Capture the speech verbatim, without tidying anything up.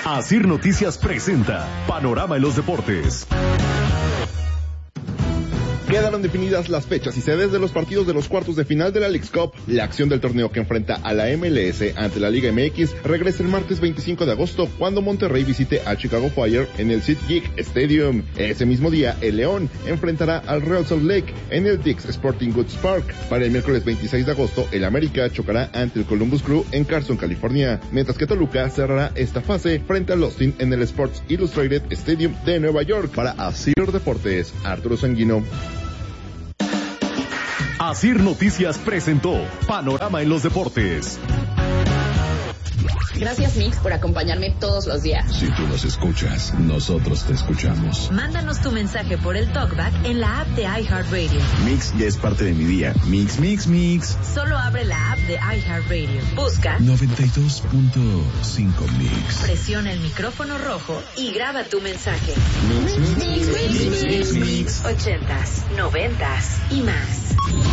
Asir Noticias presenta Panorama en los Deportes. Quedaron definidas las fechas y sedes de los partidos de los cuartos de final de la Leagues Cup. La acción del torneo que enfrenta a la M L S ante la Liga M X regresa el martes veinticinco de agosto cuando Monterrey visite a Chicago Fire en el SeatGeek Stadium. Ese mismo día, el León enfrentará al Real Salt Lake en el Dick's Sporting Goods Park. Para el miércoles veintiséis de agosto, el América chocará ante el Columbus Crew en Carson, California, mientras que Toluca cerrará esta fase frente al Austin en el Sports Illustrated Stadium de Nueva York. Para Asir Deportes, Arturo Sanguino. Asir Noticias presentó Panorama en los Deportes. Gracias, Mix, por acompañarme todos los días. Si tú nos escuchas, nosotros te escuchamos. Mándanos tu mensaje por el TalkBack en la app de iHeartRadio. Mix ya es parte de mi día. Mix, mix, mix. Solo abre la app de iHeartRadio. Busca noventa y dos punto cinco Mix. Presiona el micrófono rojo y graba tu mensaje. Mix, mix, mix, mix, mix, mix. Ochentas, noventas y más.